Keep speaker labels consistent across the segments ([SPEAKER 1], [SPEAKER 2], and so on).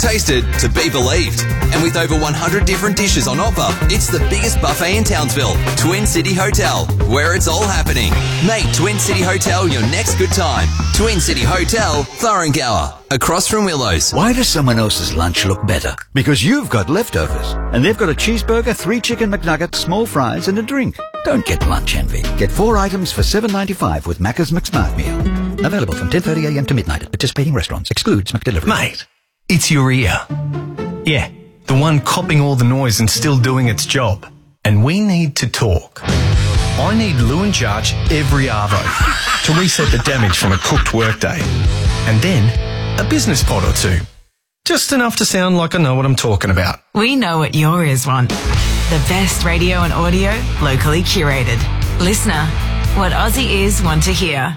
[SPEAKER 1] tasted to be believed. And with over 100 different dishes on offer, it's the biggest buffet in Townsville. Twin City Hotel, where it's all happening. Make Twin City Hotel your next good time. Twin City Hotel, Thurrangower, across from Willows.
[SPEAKER 2] Why does someone else's lunch look better? Because you've got leftovers. And they've got a cheeseburger, 3 chicken McNuggets, small fries and a drink. Don't get lunch envy. Get 4 items for $7.95 with Macca's McSmart Meal. Available from 10:30am to midnight at participating restaurants. Excludes McDelivery.
[SPEAKER 3] Mate, it's your ear. Yeah, the one copping all the noise and still doing its job. And we need to talk. I need Lou and Charge every arvo to reset the damage from a cooked workday. And then a business pod or two. Just enough to sound like I know what I'm talking about.
[SPEAKER 4] We know what your ears want. The best radio and audio, locally curated. Listener, what Aussie ears want to hear.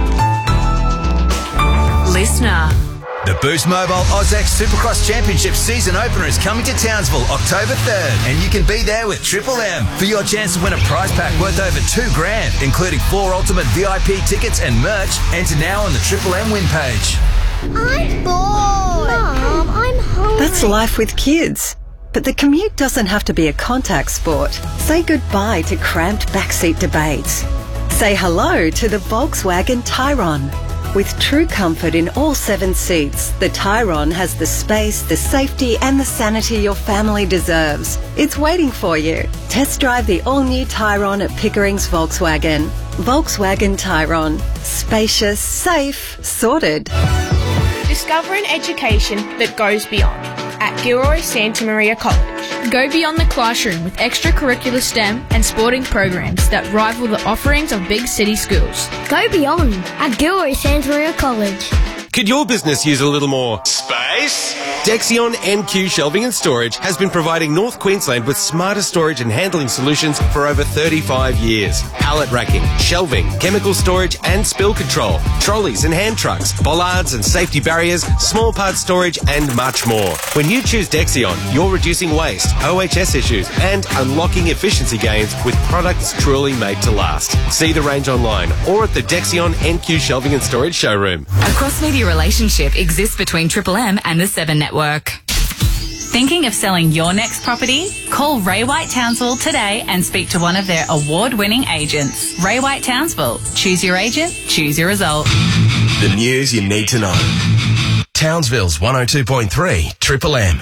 [SPEAKER 4] Listener.
[SPEAKER 1] The Boost Mobile AusX Supercross Championship season opener is coming to Townsville October 3rd, and you can be there with Triple M for your chance to win a prize pack worth over $2,000, including 4 ultimate VIP tickets and merch. Enter now on the Triple M win page.
[SPEAKER 5] I'm bored. Mom, I'm hungry.
[SPEAKER 6] That's life with kids. But the commute doesn't have to be a contact sport. Say goodbye to cramped backseat debates. Say hello to the Volkswagen Tyrone. With true comfort in all 7 seats, the Tyrone has the space, the safety and the sanity your family deserves. It's waiting for you. Test drive the all-new Tyrone at Pickering's Volkswagen. Volkswagen Tyrone. Spacious, safe, sorted.
[SPEAKER 7] Discover an education that goes beyond at Gilroy Santa Maria College.
[SPEAKER 8] Go beyond the classroom with extracurricular STEM and sporting programs that rival the offerings of big city schools.
[SPEAKER 5] Go beyond at Gilroy Santa Maria College.
[SPEAKER 9] Could your business use a little more space? Dexion NQ Shelving and Storage has been providing North Queensland with smarter storage and handling solutions for over 35 years. Pallet racking, shelving, chemical storage and spill control, trolleys and hand trucks, bollards and safety barriers, small part storage and much more. When you choose Dexion, you're reducing waste, OHS issues and unlocking efficiency gains with products truly made to last. See the range online or at the Dexion NQ Shelving and Storage showroom.
[SPEAKER 4] A cross-media relationship exists between Triple M and the 7 Network. Thinking of selling your next property? Call Ray White Townsville today and speak to one of their award-winning agents. Ray White Townsville. Choose your agent, choose your result.
[SPEAKER 9] The news you need to know. Townsville's 102.3 Triple M.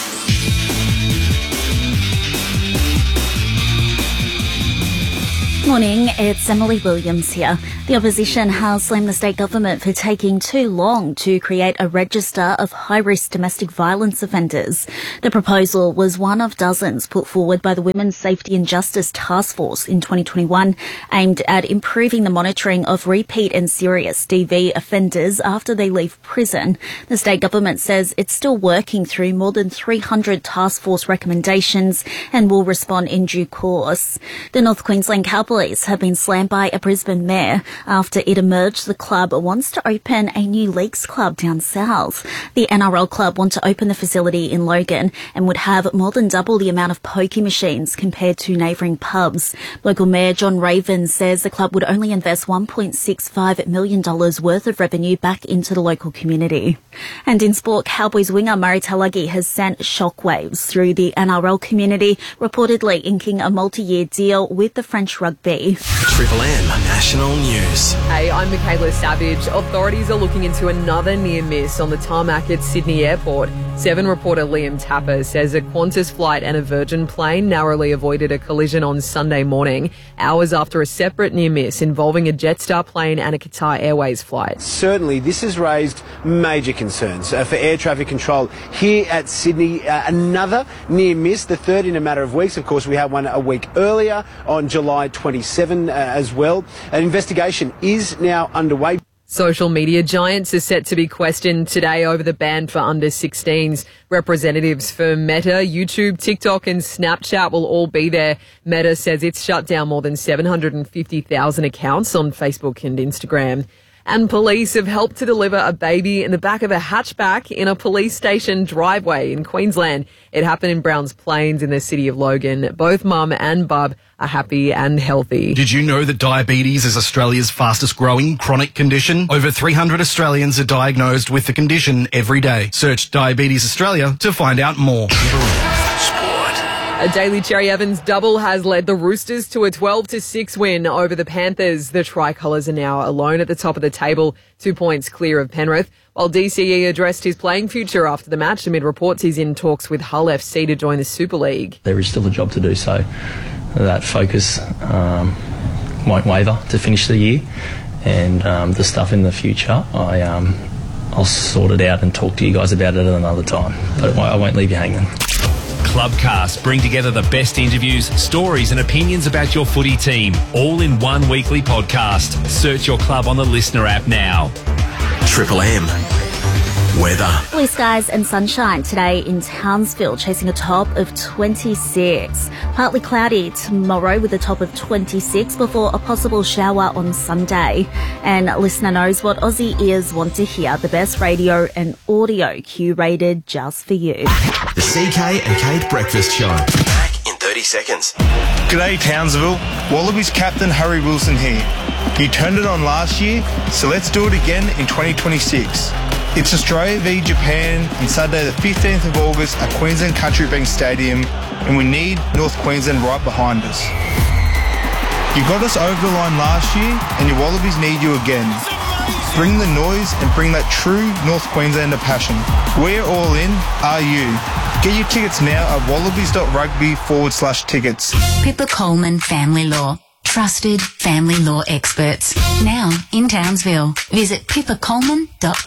[SPEAKER 10] Morning, it's Emily Williams here. The opposition has slammed the state government for taking too long to create a register of high-risk domestic violence offenders. The proposal was one of dozens put forward by the Women's Safety and Justice Task Force in 2021, aimed at improving the monitoring of repeat and serious DV offenders after they leave prison. The state government says it's still working through more than 300 task force recommendations and will respond in due course. The North Queensland Cowboys have been slammed by a Brisbane mayor after it emerged the club wants to open a new leagues club down south. The NRL club want to open the facility in Logan and would have more than double the amount of pokie machines compared to neighbouring pubs. Local Mayor John Raven says the club would only invest $1.65 million worth of revenue back into the local community. And in sport, Cowboys winger Murray Talagi has sent shockwaves through the NRL community, reportedly inking a multi-year deal with the French rugby.
[SPEAKER 9] Triple M National News.
[SPEAKER 11] Hey, I'm Michaela Savage. Authorities are looking into another near miss on the tarmac at Sydney Airport. 7 reporter Liam Tapper says a Qantas flight and a Virgin plane narrowly avoided a collision on Sunday morning, hours after a separate near miss involving a Jetstar plane and a Qatar Airways flight.
[SPEAKER 12] Certainly, this has raised major concerns for air traffic control here at Sydney. Another near miss, the third in a matter of weeks. Of course, we had one a week earlier on July 27 as well. An investigation is now underway.
[SPEAKER 11] Social media giants are set to be questioned today over the ban for under-16s. Representatives for Meta, YouTube, TikTok and Snapchat will all be there. Meta says it's shut down more than 750,000 accounts on Facebook and Instagram. And police have helped to deliver a baby in the back of a hatchback in a police station driveway in Queensland. It happened in Browns Plains in the city of Logan. Both mum and bub are happy and healthy.
[SPEAKER 13] Did you know that diabetes is Australia's fastest growing chronic condition? Over 300 Australians are diagnosed with the condition every day. Search Diabetes Australia to find out more.
[SPEAKER 11] A Daly Cherry Evans double has led the Roosters to a 12-6 win over the Panthers. The Tricolours are now alone at the top of the table, 2 points clear of Penrith. While DCE addressed his playing future after the match, amid reports he's in talks with Hull FC to join the Super League.
[SPEAKER 14] There is still a job to do, so that focus won't waver to finish the year. And the stuff in the future, I'll sort it out and talk to you guys about it at another time. But I won't leave you hanging.
[SPEAKER 15] Clubcast bring together the best interviews, stories and opinions about your footy team, all in one weekly podcast. Search your club on the Listener app now.
[SPEAKER 1] Triple M. Weather.
[SPEAKER 10] Blue skies and sunshine today in Townsville, chasing a top of 26. Partly cloudy tomorrow with a top of 26 before a possible shower on Sunday. And Listener knows what Aussie ears want to hear. The best radio and audio curated just for you.
[SPEAKER 1] The CK and Kate Breakfast Show. Back in 30 seconds.
[SPEAKER 16] G'day Townsville. Wallabies captain Harry Wilson here. You turned it on last year, so let's do it again in 2026. It's Australia v Japan on Saturday the 15th of August at Queensland Country Bank Stadium, and we need North Queensland right behind us. You got us over the line last year, and your Wallabies need you again. Bring the noise and bring that true North Queenslander passion. We're all in, are you? Get your tickets now at wallabies.rugby/tickets.
[SPEAKER 17] Pippa Coleman Family Law. Trusted family law experts. Now in Townsville. Visit pippacoleman.com.